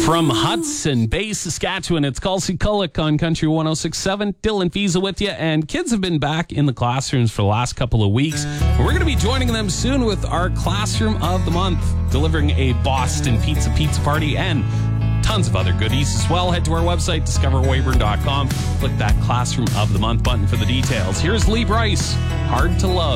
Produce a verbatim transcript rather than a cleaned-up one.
From Hudson Bay, Saskatchewan, it's Kelsey Kullick on Country one oh six point seven. Dylan Fiesa with you, and kids have been back in the classrooms for the last couple of weeks. We're going to be joining them soon with our Classroom of the Month, delivering a Boston Pizza Pizza Party and tons of other goodies as well. Head to our website, discover weyburn dot com. Click that Classroom of the Month button for the details. Here's Lee Bryce, Hard to Love.